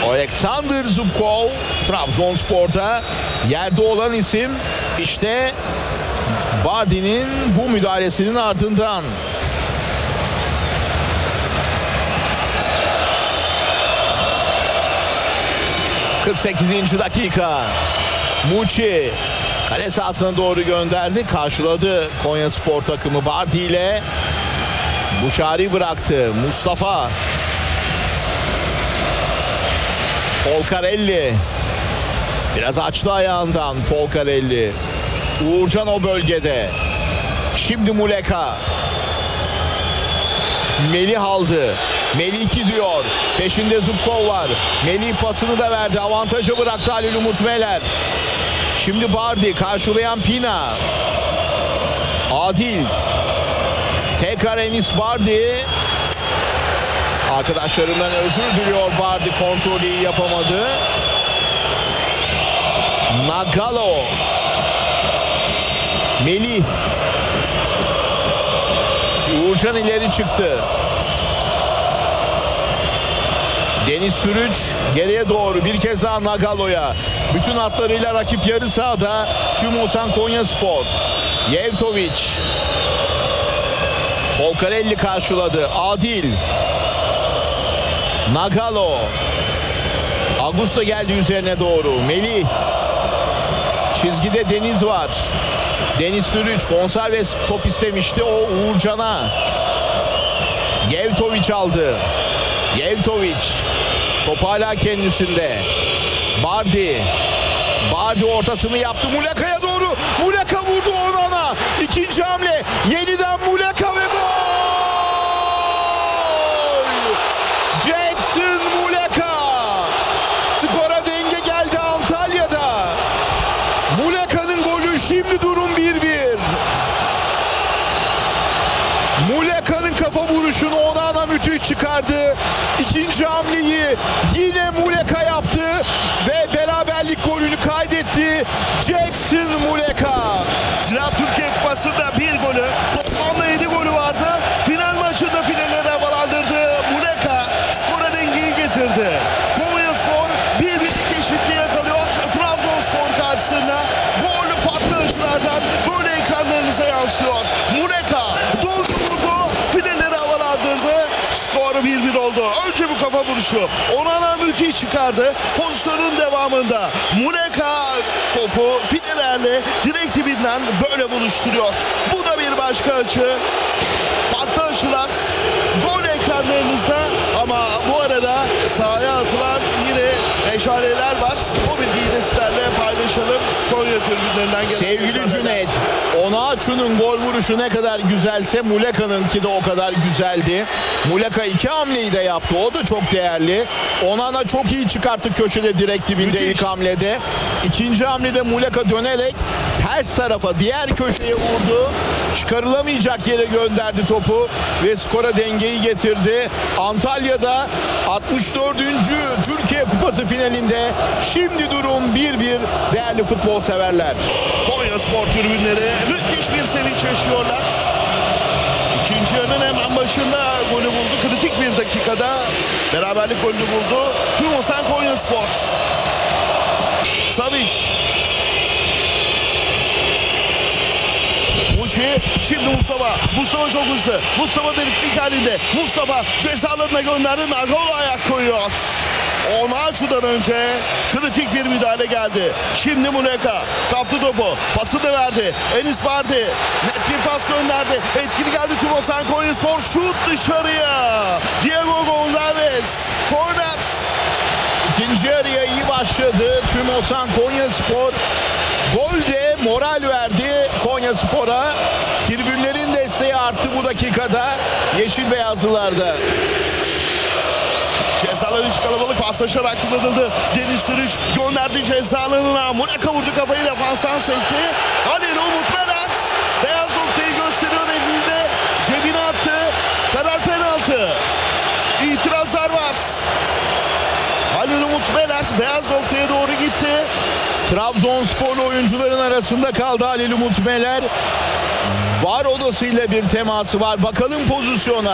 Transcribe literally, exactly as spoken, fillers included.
Alexander Zubkov Trabzonspor'da yerde olan isim. İşte Bardi'nin bu müdahalesinin ardından. kırk sekizinci dakika. Muçi kale sahasına doğru gönderdi. Karşıladı Konyaspor takımı Bardi ile. Buşari bıraktı. Mustafa. Folcarelli. Biraz açtı ayağından Folcarelli. Uğurcan o bölgede. Şimdi Muleka. Melih aldı. Melih gidiyor. Peşinde Zubkov var. Melih pasını da verdi. Avantajı bıraktı Halil Umut Meler. Şimdi Bardi karşılayan Pina. Adil. Tekrar Enis Bardi. Arkadaşlarından özür diliyor Bardi. Kontrolü iyi yapamadı. Nagalo. Melih. Uğurcan ileri çıktı. Deniz Türüç geriye doğru bir kez daha Nagalo'ya. Bütün hatlarıyla rakip yarı sahada. Tümosan Konyaspor. Yevtovic. Folcarelli karşıladı. Adil. Nagalo. Augusto geldi üzerine doğru. Melih. Çizgide Deniz var. Deniz Türüç Gonçalves top istemişti. O Uğurcan'a. Yevtovic aldı. Yevtovic. Top hala kendisinde. Bardi. Bardi ortasını yaptı. Muleka'ya doğru. Muleka vurdu Onan'a. İkinci hamle. Yeniden Muleka ve gol. Jackson Muleka. Skora denge geldi Antalya'da. Muleka'nın golü, şimdi durum bir bir. Muleka'nın kafa vuruşunu Onana müthiş çıkardı. İkinci hamleyi yine Muleka yaptı ve beraberlik golünü kaydetti. Jackson Muleka. Zira Türkiye Kupası'nda bir golü, toplamda yedi golü vardı. Final maçında finallere havalandırdı. Muleka skora dengeyi getirdi. Konyaspor bir birlik eşitliği yakalıyor Trabzonspor karşısında. Gol farklı açılardan böyle ekranlarınıza yansıyor. Muleka doğru vurdu, finallere havalandırdı. Skor bir bir oldu. Önce bu kafa vuruşu Onana müthiş çıkardı. Pozisyonun devamında Muleka topu filelerle direkt dibinden böyle buluşturuyor. Bu da bir başka açı. Farklı açılar gol ekranlarınızda ama bu arada sahaya atılan yine meşaleler var. O bilgiyi de sizlerle paylaşalım. Konya tribünlerinden gelen Sevgili meşaleler. Cüneyt, Onaçu'nun gol vuruşu ne kadar güzelse Muleka'nınki de o kadar güzeldi. Muleka iki hamleyi de yaptı. O da çok değerli. Onana çok iyi çıkarttı köşede direkt dibinde Müthiş. ilk hamlede. İkinci hamlede Muleka dönerek ters tarafa diğer köşeye vurdu. Çıkarılamayacak yere gönderdi topu ve skora dengeyi getirdi. Antalya'da altmış dördüncü Türkiye Kupası finalinde şimdi durum bir bir değerli futbol severler. Konyaspor tribünleri müthiş bir sevinç yaşıyorlar. İkinci yarının hemen başında golü buldu. Kritik bir dakikada beraberlik golünü buldu. Tümosan Konyaspor. Savic. Muçi. Şimdi Mustafa. Mustafa çok hızlı. Mustafa deliklik halinde. Mustafa ceza alanına gönderdi. Nagolo ayak koyuyor. Onaçu'dan önce kritik bir müdahale geldi. Şimdi Muleka kaptı topu. Pası da verdi. Enis Bardi net bir pas gönderdi. Etkili geldi Tümosan Konyaspor. Şut dışarıya. Diego Gonçalves. Korner. İkinci yarıya iyi başladı Tümosan Konyaspor. Golde moral verdi Konyaspor'a. Tribünlerin desteği arttı bu dakikada yeşil beyazlılarda. Cezalar iç kalabalık paslaşarak kullanıldı. Deniz Türüç gönderdi ceza alanına. Muleka vurdu kafayı, defanstan sekti. Halil Umut Meler beyaz noktayı gösteriyor elinde. Cebine attı. Karar penaltı. İtirazlar var. Halil Umut Meler beyaz noktaya doğru gitti. Trabzonsporlu oyuncuların arasında kaldı Halil Umut Meler. V A R odasıyla bir teması var. Bakalım pozisyona.